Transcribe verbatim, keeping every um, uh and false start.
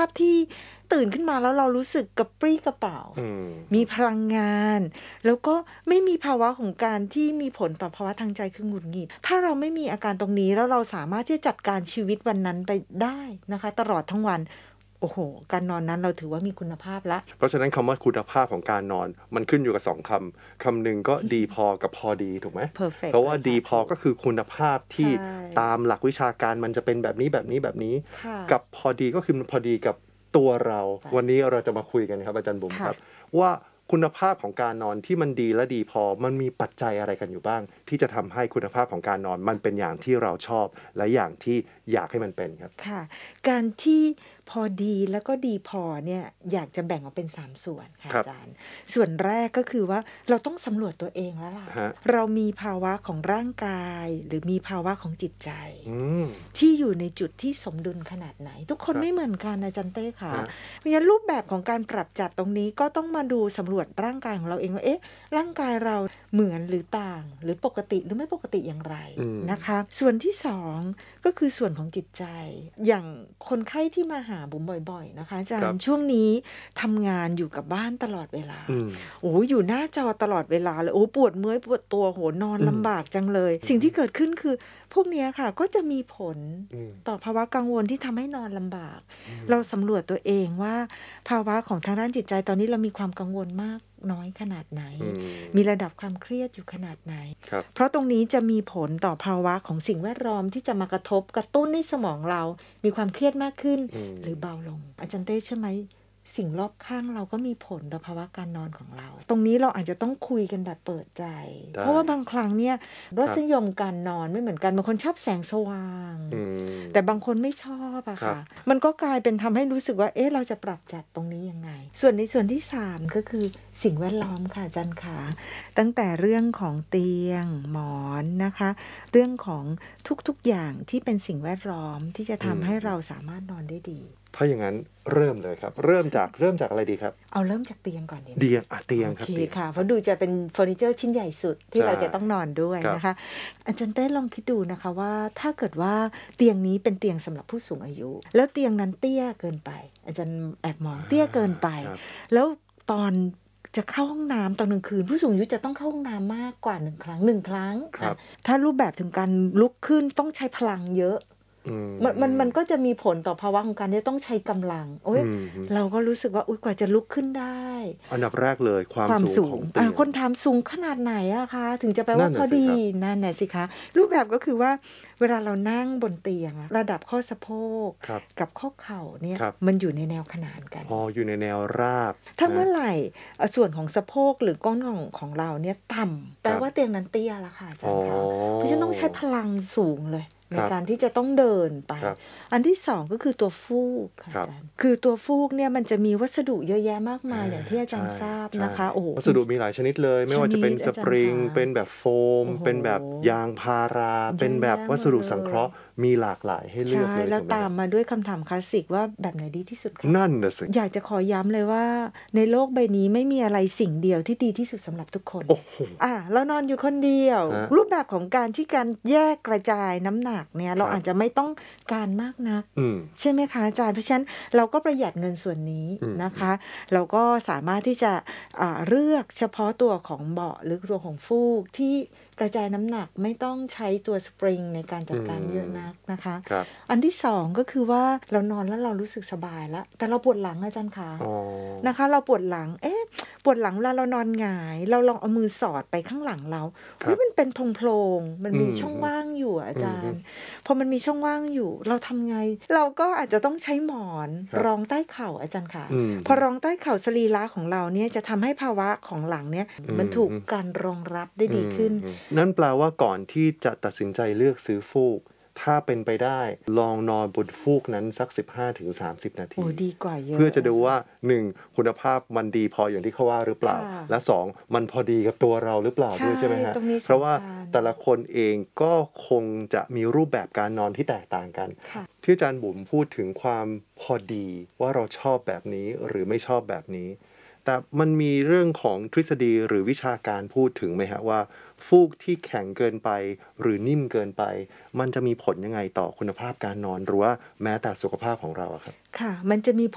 พที่ตื่นขึ้นมาแล้วเรารู้สึกกระปรี้กระเปร่ามีพลังงานแล้วก็ไม่มีภาวะของการที่มีผลต่อภาวะทางใจคือหงุดหงิดถ้าเราไม่มีอาการตรงนี้แล้วเราสามารถที่จะจัดการชีวิตวันนั้นไปได้นะคะตลอดทั้งวันโอ้โหการนอนนั้นเราถือว่ามีคุณภาพละเพราะฉะนั้นคำว่าคุณภาพของการนอนมันขึ้นอยู่กับสองคำคำหนึ่งก็ดีพอกับพอดีถูกไหม Perfect เพราะว่าดีพอก็คือคุณภาพที่ตามหลักวิชาการมันจะเป็นแบบนี้แบบนี้แบบนี้กับพอดีก็คือพอดีกับตัวเราวันนี้เราจะมาคุยกันครับอาจารย์บุ๋มครับว่าคุณภาพของการนอนที่มันดีและดีพอมันมีปัจจัยอะไรกันอยู่บ้างที่จะทำให้คุณภาพของการนอนมันเป็นอย่างที่เราชอบและอย่างที่อยากให้มันเป็นครับค่ะการที่พอดีแล้วก็ดีพอเนี่ยอยากจะแบ่งออกเป็นสามส่วนค่ะอาจารย์ส่วนแรกก็คือว่าเราต้องสำรวจตัวเองแล้วล่ะเรามีภาวะของร่างกายหรือมีภาวะของจิตใจที่อยู่ในจุดที่สมดุลขนาดไหนทุกคนไม่เหมือนกันอาจารย์เต้ค่ะเพราะฉะนั้นรูปแบบของการปรับจัดตรงนี้ก็ต้องมาดูสำรวจร่างกายของเราเองว่าเอ๊ะร่างกายเราเหมือนหรือต่างหรือปกติหรือไม่ปกติอย่างไรนะคะส่วนที่สองก็คือส่วนของจิตใจอย่างคนไข้ที่มาหาบุ๋มบ่อยๆนะคะอาจารย์ช่วงนี้ทำงานอยู่กับบ้านตลอดเวลาโอ้อยู่หน้าจอตลอดเวลาเลยโอ้ปวดเมื่อยปวดตัวโหนอนลำบากจังเลยสิ่งที่เกิดขึ้นคือพวกนี้ค่ะก็จะมีผลต่อภาวะกังวลที่ทำให้นอนลำบากเราสำรวจตัวเองว่าภาวะของทางด้านจิตใจตอนนี้เรามีความกังวลมากน้อยขนาดไหนมีระดับความเครียดอยู่ขนาดไหนเพราะตรงนี้จะมีผลต่อภาวะของสิ่งแวดล้อมที่จะมากระทบกระตุ้นให้สมองเรามีความเครียดมากขึ้นหรือเบาลงอาจารย์เต้ใช่ไหมสิ่งรอบข้างเราก็มีผลต่อภาวะการนอนของเราตรงนี้เราอาจจะต้องคุยกันแบบเปิดใจเพราะว่าบางครั้งเนี่ยรสนิยมการนอนไม่เหมือนกันบางคนชอบแสงสว่างแต่บางคนไม่ชอบอะค่ะมันก็กลายเป็นทำให้รู้สึกว่าเอ๊ะเราจะปรับจัดตรงนี้ยังไงส่วนในส่วนที่สามก็คือสิ่งแวดล้อมค่ะอาจารย์ขาตั้งแต่เรื่องของเตียงหมอนนะคะเรื่องของทุกๆอย่างที่เป็นสิ่งแวดล้อมที่จะทำให้เราสามารถนอนได้ดีถ้าอย่างนั้นเริ่มเลยครับเริ่มจากเริ่มจากอะไรดีครับเอาเริ่มจากเตียงก่อนดีเตียงอ่ะเตียงครับโอเคค่ะเพราะดูจะเป็นเฟอร์นิเจอร์ชิ้นใหญ่สุดที่เราจะต้องนอนด้วยนะคะอาจารย์เต้ลองคิดดูนะคะว่าถ้าเกิดว่าเตียงนี้เป็นเตียงสำหรับผู้สูงอายุแล้วเตียงนั้นเตี้ยเกินไปอาจารย์แอบมองเตี้ยเกินไปแล้วตอนจะเข้าห้องน้ำตอนกลางคืนผู้สูงอายุจะต้องเข้าห้องน้ำมากกว่าหนึ่งครั้งหนึ่งครั้งถ้ารูปแบบถึงการลุกขึ้นต้องใช้พลังเยอะมันมันมันก็จะมีผลต่อภาวะของการที่ต้องใช้กำลังโอ้ยเราก็รู้สึกว่าอุ๊ยกว่าจะลุกขึ้นได้อันดับแรกเลยความสูงของเตียงคนถามสูงขนาดไหนอะคะถึงจะแปลว่าพอดีนั่นแหละสิคะรูปแบบก็คือว่าเวลาเรานั่งบนเตียงระดับข้อสะโพกกับข้อเข่าเนี่ยมันอยู่ในแนวขนานกันอ๋ออยู่ในแนวราบถ้าเมื่อไหร่ส่วนของสะโพกหรือก้นของของเราเนี่ยต่ำแปลว่าเตียงนั้นเตี้ยละค่ะอาจารย์คะเพราะฉะนั้นต้องใช้พลังสูงเลยในการที่จะต้องเดินไปอันที่สองก็คือตัวฟูกค่ะอาจารย์คือตัวฟูกเนี่ยมันจะมีวัสดุเยอะแยะมากมายอย่างที่อาจารย์ทราบนะคะโอ้วัสดุมีหลายชนิดเลยไม่ว่าจะเป็นสปริงเป็นแบบโฟมเป็นแบบยางพาราเป็นแบบวัสดุสังเคราะห์มีหลากหลายให้เลือกเลยแล้วตามมาด้วยคำถามคลาสสิกว่าแบบไหนดีที่สุดคะนั่นน่ะสิอยากจะขอย้ำเลยว่าในโลกใบนี้ไม่มีอะไรสิ่งเดียวที่ดีที่สุดสำหรับทุกคนอ่ะเรานอนอยู่คนเดียวรูปแบบของการที่การแยกกระจายน้ำหนักเนี่ยเราอาจจะไม่ต้องการมากนักใช่ไหมคะอาจารย์เพราะฉะนั้นเราก็ประหยัดเงินส่วนนี้นะคะเราก็สามารถที่จะเลือกเฉพาะตัวของเบาะหรือตัวของฟูกที่กระจายน้ำหนักไม่ต้องใช้ตัวสปริงในการจัดการเยอะนักนะคะอันที่สองก็คือว่าเรานอนแล้วเรารู้สึกสบายแล้วแต่เราปวดหลังอาจารย์คะนะคะเราปวดหลังเอ๊ะปวดหลังเวลาเรานอนหงายเราลองเอามือสอดไปข้างหลังเราเฮ้ยมันเป็นโพรงๆมันมีช่องว่างอยู่อาจารย์พอมันมีช่องว่างอยู่เราทำไงเราก็อาจจะต้องใช้หมอนรองใต้เข่าอาจารย์ค่ะพอรองใต้เข่าสรีระของเราเนี่ยจะทำให้ภาวะของหลังเนี่ยมันถูกการรองรับได้ดีขึ้นนั่นแปลว่าก่อนที่จะตัดสินใจเลือกซื้อฟูกถ้าเป็นไปได้ลองนอนบนฟูกนั้นสัก สิบห้าถึงสามสิบ นาทีโอ้ดีกว่าเยอะเพื่อจะดูว่าหนึ่งคุณภาพมันดีพออย่างที่เขาว่าหรือเปล่าและสองมันพอดีกับตัวเราหรือเปล่าด้วยใช่ไหมฮะเพราะว่าแต่ละคนเองก็คงจะมีรูปแบบการนอนที่แตกต่างกันที่อาจารย์บุ๋มพูดถึงความพอดีว่าเราชอบแบบนี้หรือไม่ชอบแบบนี้แต่มันมีเรื่องของทฤษฎีหรือวิชาการพูดถึงไหมฮะว่าฟูกที่แข็งเกินไปหรือนิ่มเกินไปมันจะมีผลยังไงต่อคุณภาพการนอนหรือว่าแม้แต่สุขภาพของเราครับค่ะมันจะมี